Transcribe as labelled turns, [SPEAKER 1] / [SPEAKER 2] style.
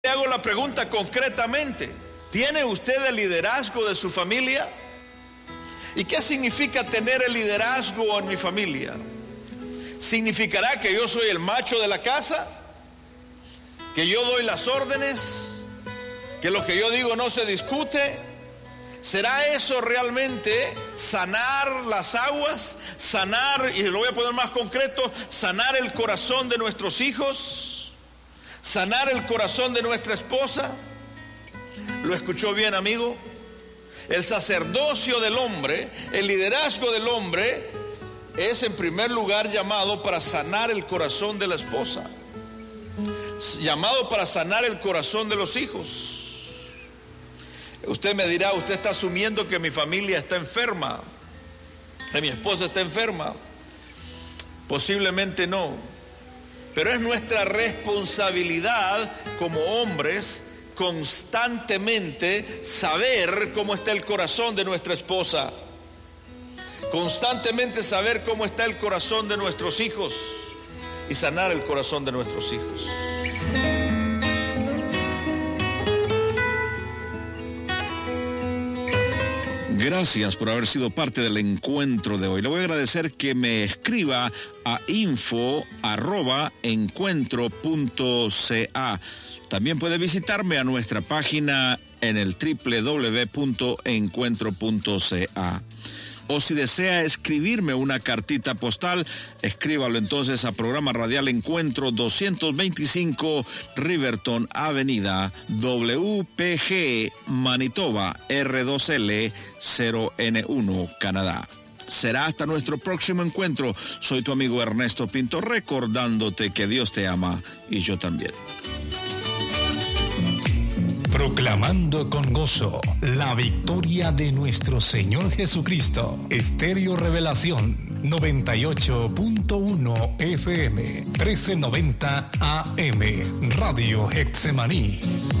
[SPEAKER 1] Le hago la pregunta concretamente: ¿tiene usted el liderazgo de su familia? ¿Y qué significa tener el liderazgo en mi familia? ¿Significará que yo soy el macho de la casa? ¿Que yo doy las órdenes? ¿Que lo que yo digo no se discute? ¿Será eso realmente sanar las aguas? Sanar, y lo voy a poner más concreto, sanar el corazón de nuestros hijos, sanar el corazón de nuestra esposa. ¿Lo escuchó bien, amigo? El sacerdocio del hombre, el liderazgo del hombre, es en primer lugar llamado para sanar el corazón de la esposa, llamado para sanar el corazón de los hijos. Usted me dirá: usted está asumiendo que mi familia está enferma, que mi esposa está enferma. Posiblemente no, pero es nuestra responsabilidad como hombres constantemente saber cómo está el corazón de nuestra esposa, constantemente saber cómo está el corazón de nuestros hijos y sanar el corazón de nuestros hijos.
[SPEAKER 2] Gracias por haber sido parte del encuentro de hoy. Le voy a agradecer que me escriba a info@encuentro.ca. También puede visitarme a nuestra página en el www.encuentro.ca. O si desea escribirme una cartita postal, escríbalo entonces a Programa Radial Encuentro 225 Riverton Avenida, WPG, Manitoba, R2L 0N1, Canadá. Será hasta nuestro próximo encuentro. Soy tu amigo Ernesto Pinto, recordándote que Dios te ama y yo también.
[SPEAKER 3] Proclamando con gozo la victoria de nuestro Señor Jesucristo. Estéreo Revelación 98.1 FM 1390 AM Radio Getsemaní.